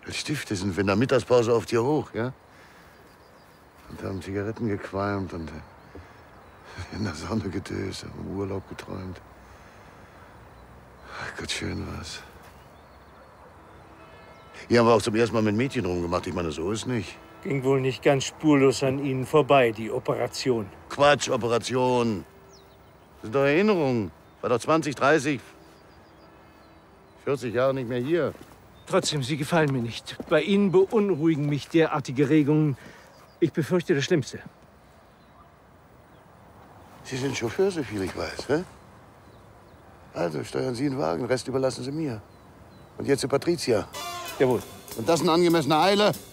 Als Stifte sind wir in der Mittagspause oft hier hoch, ja? Und haben Zigaretten gequalmt und in der Sonne gedöst, haben im Urlaub geträumt. Ach Gott, schön war's. Hier haben wir auch zum ersten Mal mit Mädchen rumgemacht. Ich meine, so ist nicht. Ging wohl nicht ganz spurlos an Ihnen vorbei, die Operation. Quatsch, Operation. Das sind doch Erinnerungen. War doch 20, 30, 40 Jahre nicht mehr hier. Trotzdem, Sie gefallen mir nicht. Bei Ihnen beunruhigen mich derartige Regungen. Ich befürchte das Schlimmste. Sie sind Chauffeur, so viel ich weiß, hä? Also steuern Sie den Wagen, den Rest überlassen Sie mir. Und jetzt zu Patricia. Jawohl. Und das in angemessener Eile?